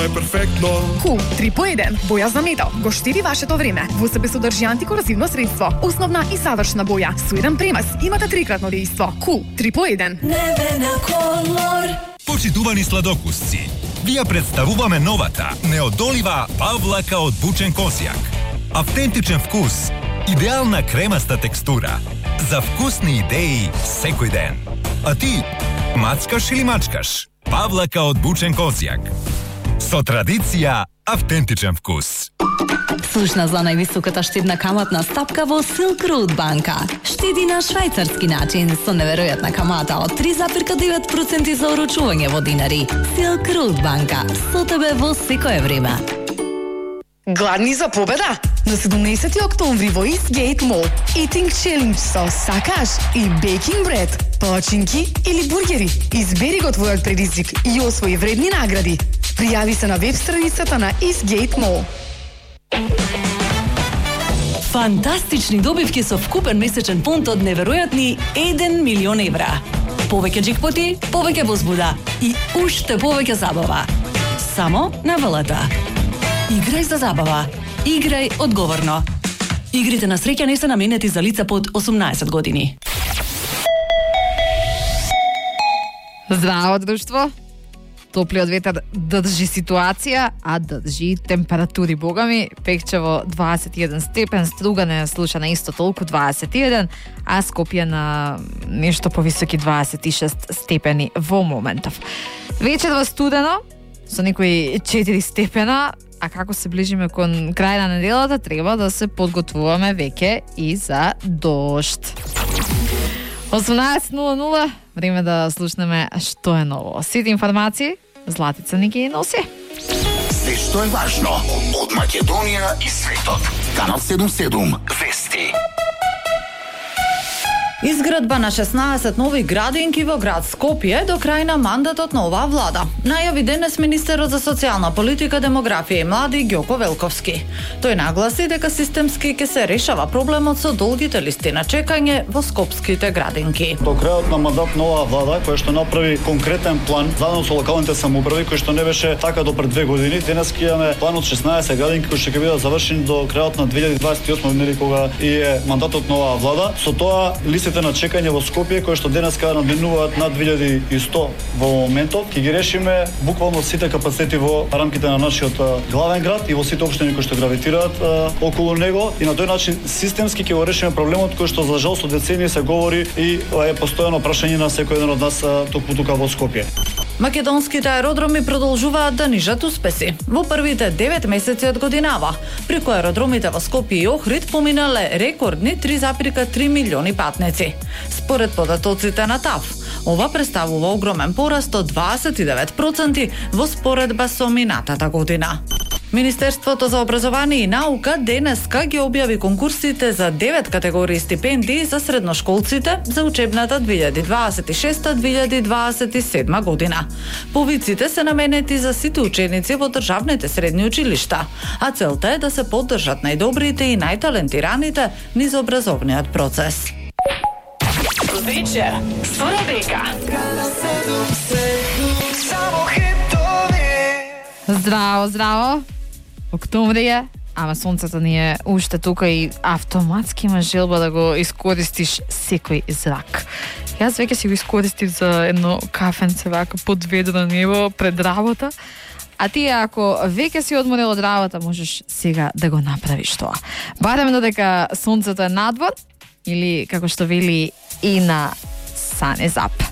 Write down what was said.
е перфектно. Кул 3 по 1. Боја за метал го штиди вашето време. Во себе содржи антикорозивно средство. Основна и завршна боја со еден премес. Имате трикратно дејство. Кул 3 по 1. Небена колор. Почитувани сладокусци, ви ја представуваме новата, неодолива павлака од бучен косјак. Автентичен вкус, идеална кремаста текстура. За вкусни идеи секој ден. А ти, мацкаш или мачкаш? Павлака од бучен косјак. Со традиција, автентичен вкус. Слушна за највисоката штедна каматна стапка во Silk Road банка. Штеди на швајцарски начин со неверојатна камата од 3,9% за оручување во динари. Silk Road банка. Со тебе во секое време. Гладни за победа? На 17 октомври во Eastgate Mall. Eating Challenge со сакаш и бейкинг бред, палачинки или бургери. Избери го твојот предизвик и освои вредни награди. Пријави се на веб страницата на Eastgate Mall. Фантастични добивки со вкупен месечен фонд од неверојатни 1 милион евра. Повеќе джекпоти, повеќе возбуда и уште повеќе забава. Само на ВЛТ. Играј за забава. Играј одговорно. Игрите на среќа не се наменети за лица под 18 години. Здраво, друштво! Топлиот ветер држи ситуација, а држи температури, богами. Пекчево 21 степен, Стругане слуша на исто толку 21, а Скопје на нешто повисоки 26 степени во моментов. Вечерва студено, со некои 4 степена, а како се ближиме кон крај на неделата, треба да се подготвуваме веќе и за дожд. 18:00, време да слушнеме што е ново. Сите информации Златица ни ги носи. Се што е важно од Македонија и светот. Канал 77 Вести. Изградба на 16 нови градинки во град Скопје до крај на мандатот на оваа влада. Најави денес министерот за социјална политика, демографија и млади Ѓоко Велковски. Тој нагласи дека системски ќе се решава проблемот со долгите листи на чекање во скопските градинки. До крајот на мандат на оваа влада, која што направи конкретен план заедно со локалните самоуправи, кој што не беше така до пред 2 години, денес ќе имаме план од 16 градинки кои ќе бидат завршени до крајот на 2028 година, кога и е мандатот на оваа влада. Со тоа листите на чекање во Скопје, кои што денеска надминуваат над 2100 во моментот, ќе ги решиме буквално сите капацитети во рамките на нашиот главен град и во сите општини кои што гравитираат околу него, и на тој начин системски ќе го решиме проблемот кој што за жал со децении се говори и е постојано прашање на секој еден од нас токму тука во Скопје. Македонските аеродроми продолжуваат да нижат успеси. Во првите 9 месеци од годинава, преку аеродромите во Скопје и Охрид поминале рекордни 3,3 милиони патници. Според податоците на ТАФ, ова представува огромен пораст од 29% во споредба со минатата година. Министерството за образование и наука денеска ги објави конкурсите за 9 категории стипендии за средношколците за учебната 2026-2027 година. Повиците се наменети за сите ученици во државните средни училишта, а целта е да се поддржат најдобрите и најталентираните низ образовниот процес. Вечер со Ребека. Здраво, здраво! Октомври е, ама сонцето ни е уште тука и автоматски има желба да го искористиш секој зрак. Јас веќе си го искористив за едно кафенце вака под ведро небо пред работа, а ти ако веќе си одморил од работа, можеш сега да го направиш тоа. Барем додека сонцето е надвор, или како што вели и на Санезап.